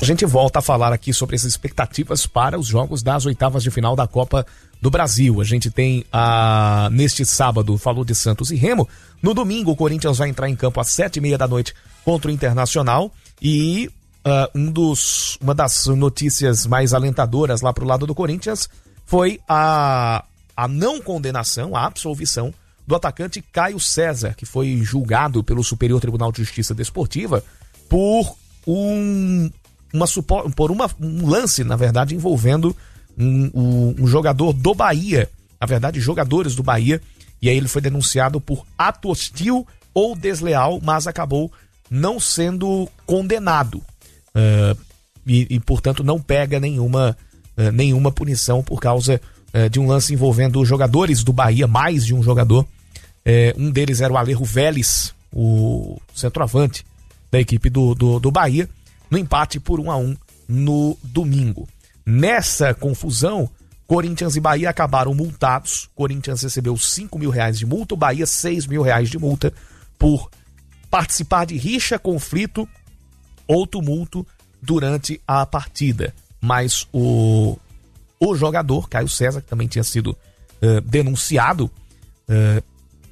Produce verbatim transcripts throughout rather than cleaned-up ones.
gente volta a falar aqui sobre as expectativas para os jogos das oitavas de final da Copa do Brasil. A gente tem, a, neste sábado, falou de Santos e Remo. No domingo, o Corinthians vai entrar em campo às sete e meia da noite contra o Internacional. E uh, um dos, uma das notícias mais alentadoras lá pro lado do Corinthians foi a, a não condenação, a absolvição do atacante Caio César, que foi julgado pelo Superior Tribunal de Justiça Desportiva por um, uma, por uma, um lance, na verdade, envolvendo um, um, um jogador do Bahia, na verdade, jogadores do Bahia, e aí ele foi denunciado por ato hostil ou desleal, mas acabou não sendo condenado uh, e, e, portanto, não pega nenhuma, uh, nenhuma punição por causa uh, de um lance envolvendo jogadores do Bahia, mais de um jogador. Uh, um deles era o Alejo Vélez, o centroavante da equipe do, do, do Bahia, no empate por um a um no domingo. Nessa confusão, Corinthians e Bahia acabaram multados. Corinthians recebeu cinco mil reais de multa, o Bahia seis mil reais de multa por participar de rixa, conflito ou tumulto durante a partida. Mas o, o jogador, Caio César, que também tinha sido uh, denunciado, uh,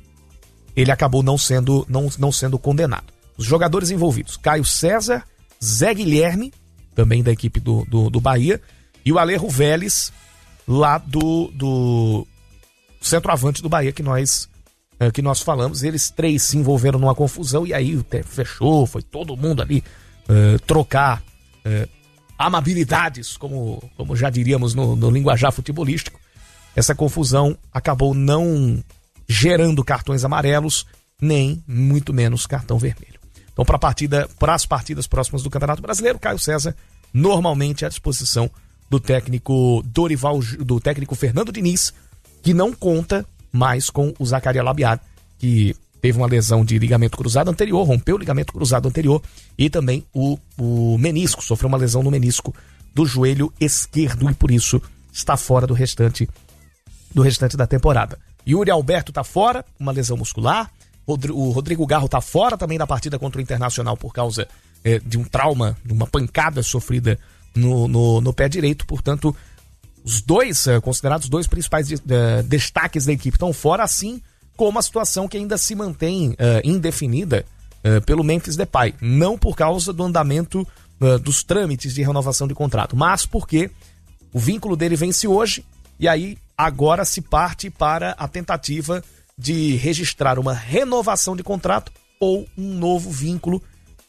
ele acabou não sendo, não, não sendo condenado. Os jogadores envolvidos, Caio César, Zé Guilherme, também da equipe do, do, do Bahia, e o Alejo Vélez, lá do, do centroavante do Bahia, que nós, uh, que nós falamos. Eles três se envolveram numa confusão e aí fechou, foi todo mundo ali uh, trocar uh, amabilidades, como, como já diríamos no, no linguajar futebolístico. Essa confusão acabou não gerando cartões amarelos, nem muito menos cartão vermelho. Então, para partida, para as partidas próximas do Campeonato Brasileiro, Caio César normalmente à disposição do técnico Dorival, do técnico Fernando Diniz, que não conta mais com o Zacarias Labiad, que teve uma lesão de ligamento cruzado anterior, rompeu o ligamento cruzado anterior, e também o, o menisco, sofreu uma lesão no menisco do joelho esquerdo e por isso está fora do restante, do restante da temporada. Yuri Alberto está fora, uma lesão muscular. O Rodrigo Garro está fora também da partida contra o Internacional por causa eh, de um trauma, de uma pancada sofrida no, no, no pé direito. Portanto, os dois, eh, considerados dois principais de, de, destaques da equipe estão fora, assim como a situação que ainda se mantém eh, indefinida eh, pelo Memphis Depay. Não por causa do andamento eh, dos trâmites de renovação de contrato, mas porque o vínculo dele vence hoje e aí agora se parte para a tentativa de registrar uma renovação de contrato ou um novo vínculo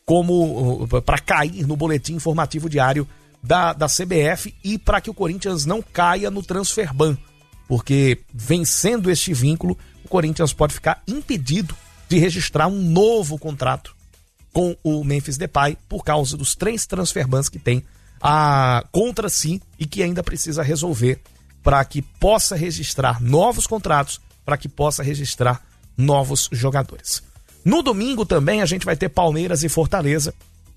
como para cair no boletim informativo diário da, da C B F e para que o Corinthians não caia no transfer ban, porque vencendo este vínculo, o Corinthians pode ficar impedido de registrar um novo contrato com o Memphis Depay por causa dos três transfer bans que tem a, contra si e que ainda precisa resolver para que possa registrar novos contratos, para que possa registrar novos jogadores. No domingo também a gente vai ter Palmeiras e Fortaleza,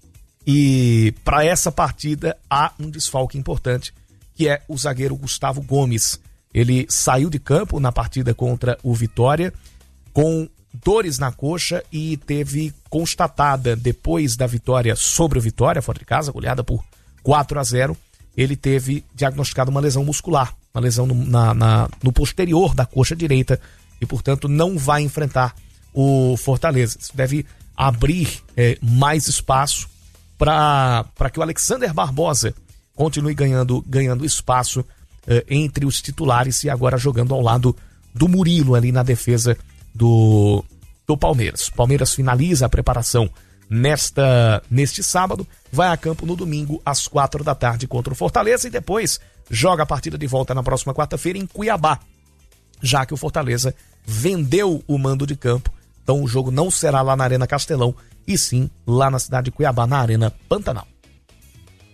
e para essa partida há um desfalque importante, que é o zagueiro Gustavo Gomes. Ele saiu de campo na partida contra o Vitória com dores na coxa e teve constatada, depois da vitória sobre o Vitória, fora de casa, goleada por quatro a zero, ele teve diagnosticado uma lesão muscular, uma lesão no, na, na, no posterior da coxa direita e, portanto, não vai enfrentar o Fortaleza. Isso deve abrir é, mais espaço para que o Alexander Barbosa continue ganhando, ganhando espaço é, entre os titulares e agora jogando ao lado do Murilo ali na defesa do, do Palmeiras. Palmeiras finaliza a preparação nesta, neste sábado, vai a campo no domingo às quatro da tarde contra o Fortaleza e depois joga a partida de volta na próxima quarta-feira em Cuiabá, já que o Fortaleza vendeu o mando de campo. Então o jogo não será lá na Arena Castelão, e sim lá na cidade de Cuiabá, na Arena Pantanal.